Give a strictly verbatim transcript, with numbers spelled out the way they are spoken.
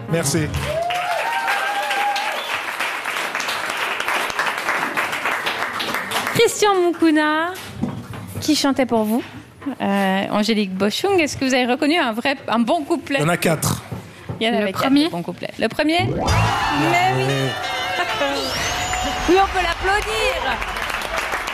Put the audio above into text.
Merci. Christian Moukouna, qui chantait pour vous. Euh, Angélique Boschung, est-ce que vous avez reconnu un, vrai, un bon couplet? Il y en a quatre. Il y en avait Le quatre premier bons couplets. Le premier? Mais oui. Oui, on peut l'applaudir.